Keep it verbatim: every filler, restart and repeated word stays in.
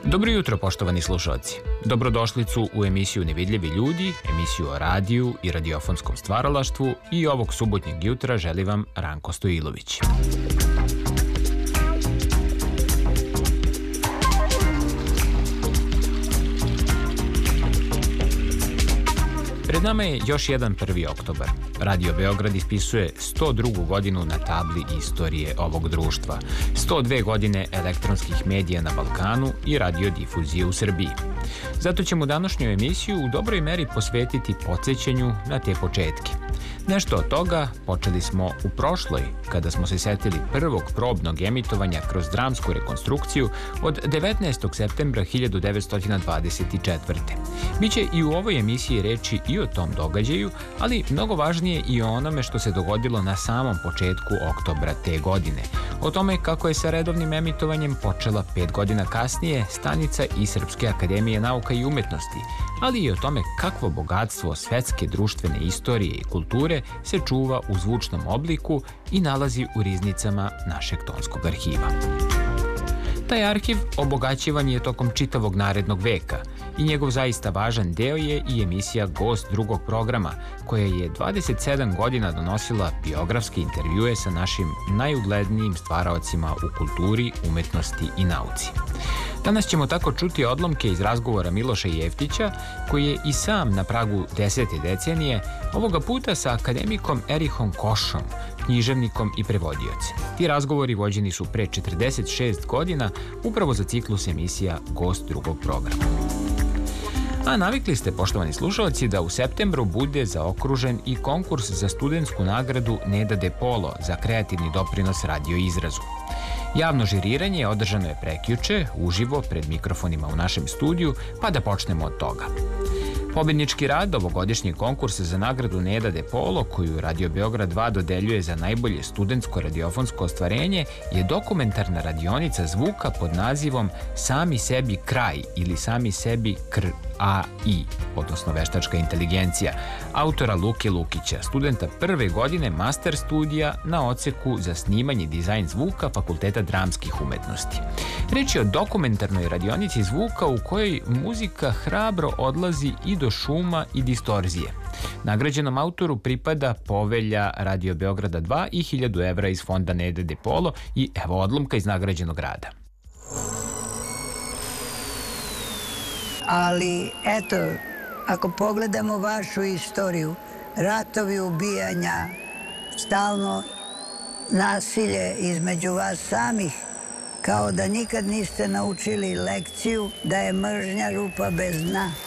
Dobro jutro, poštovani slušalci. Dobrodošlicu u emisiju Nevidljivi ljudi, emisiju o radiju i radiofonskom stvaralaštvu, i ovog subotnjeg jutra želi vam Ranko Stojilović. Pred nama je još jedan prvi oktobar. Radio Beograd ispisuje sto drugu godinu na tabli istorije ovog društva, sto dve godine elektronskih medija na Balkanu i radiodifuzije u Srbiji. Zato ćemo današnju emisiju u dobroj meri posvetiti podsjećanju na te početke. Nešto od toga počeli smo u prošloj, kada smo se setili prvog probnog emitovanja kroz dramsku rekonstrukciju od devetnaestog septembra hiljadu devetsto dvadeset četvrte. Biće i u ovoj emisiji reči i o tom događaju, ali mnogo važnije i o onome što se dogodilo na samom početku oktobra te godine. O tome kako je sa redovnim emitovanjem počela pet godina kasnije stanica i Srpske akademije nauka i umetnosti, ali i o tome kakvo bogatstvo svetske društvene istorije i kulture se čuva u zvučnom obliku i nalazi u riznicama našeg tonskog arhiva. Taj arhiv obogaćivan je tokom čitavog narednog veka i njegov zaista važan deo je i emisija Gost drugog programa, koja je dvadeset sedam godina donosila biografske intervjue sa našim najuglednijim stvaraocima u kulturi, umetnosti i nauci. Danas ćemo tako čuti odlomke iz razgovora Miloša Jeftića, koji je i sam na pragu desete decenije, ovoga puta sa akademikom Erihom Košom, književnikom i prevodiocem. Ti razgovori vođeni su pre četrdeset šest godina upravo za ciklus emisija Gost drugog programa. A navikli ste, poštovani slušalci, da u septembru bude zaokružen i konkurs za studentsku nagradu Neda De Polo za kreativni doprinos radioizrazu. Javno žiriranje održano je prekjuče, uživo, pred mikrofonima u našem studiju, pa da počnemo od toga. Pobednički rad ovogodišnjeg konkursa za nagradu Neda De Polo, koju Radio Beograd dva dodeljuje za najbolje studentsko radiofonsko ostvarenje, je dokumentarna radionica zvuka pod nazivom Sami sebi kraj ili Sami sebi kr A I, odnosno veštačka inteligencija, autora Luke Lukića, studenta prve godine master studija na odseku za snimanje i dizajn zvuka Fakulteta dramskih umetnosti. Reč je o dokumentarnoj radionici zvuka u kojoj muzika hrabro odlazi i do šuma i distorzije. Nagrađenom autoru pripada povelja Radio Beograda dva i hiljadu evra iz fonda Neda De Polo i evo odlomka iz nagrađenog rada. Ali, eto, ako pogledamo vašu istoriju, ratovi, ubijanja, stalno nasilje između vas samih, kao da nikad niste naučili lekciju da je mržnja rupa bez dna.